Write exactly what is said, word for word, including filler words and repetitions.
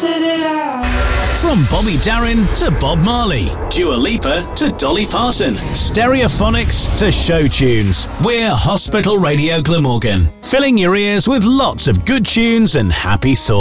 sit it out. From Bobby Darin to Bob Marley, Dua Lipa to Dolly Parton, Stereophonics to show tunes, we're Hospital Radio Glamorgan, filling your ears with lots of good tunes and happy thoughts.